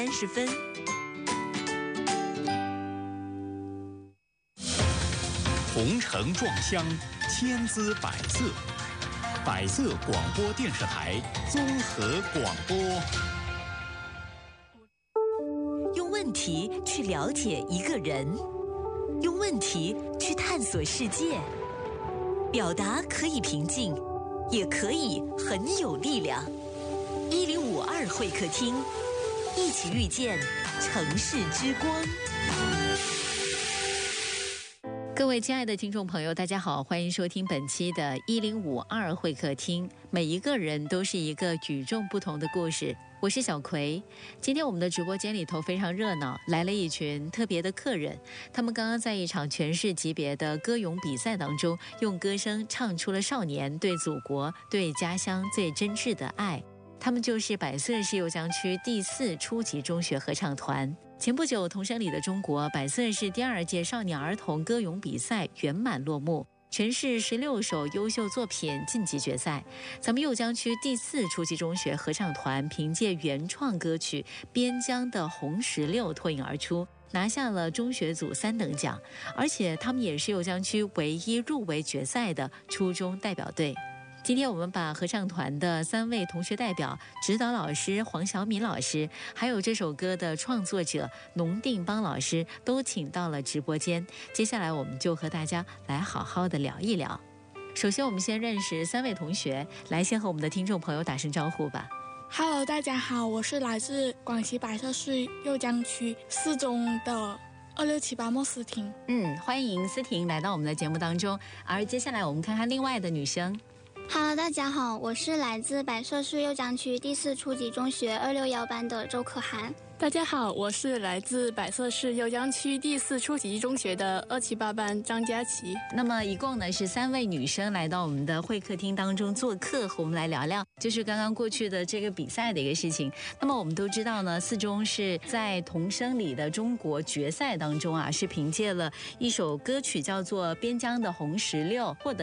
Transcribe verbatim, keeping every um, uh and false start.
三十分。 红尘撞香，千姿百色。百色广播电视台综合广播。 用问题去了解一个人，用问题去探索世界。表达可以平静，也可以很有力量。一零五二会客厅，一起遇见城市之光。各位亲爱的听众朋友，大家好，欢迎收听本期的一零五二会客厅。每一个人都是一个与众不同的故事。我是小葵，今天我们的直播间里头非常热闹，来了一群特别的客人。他们刚刚在一场全市级别的歌咏比赛当中，用歌声唱出了少年对祖国、对家乡最真挚的爱。他们就是百色市酉江区第四初级中学合唱团。前不久，童声里的中国百色市第二届少年儿童歌咏比赛圆满落幕，全市十六首优秀作品晋级决赛。咱们酉江区第四初级中学合唱团凭借原创歌曲《边疆的红石榴》脱颖而出，拿下了中学组三等奖，而且他们也是酉江区唯一入围决赛的初中代表队。今天我们把合唱团的三位同学代表、指导老师黄晓敏老师，还有这首歌的创作者农定邦老师都请到了直播间。接下来我们就和大家来好好的聊一聊。首先我们先认识三位同学，来先和我们的听众朋友打声招呼吧。 Hello， 大家好，我是来自广西百色市酉江区四中的二六七八莫思婷。 嗯，欢迎思婷来到我们的节目当中。而接下来我们看看另外的女生。 Hello， 大家好，我是来自百色市酉江区第四初级中学二六幺班的周可涵。 大家好，我是来自百色市酉江区第四初级中学的二七八班张佳琪。 那么一共呢是三位女生来到我们的会客厅当中做客，和我们来聊聊就是刚刚过去的这个比赛的一个事情。那么我们都知道呢，四中是在童声里的中国决赛当中啊，是凭借了一首歌曲叫做《边疆的红石榴》获得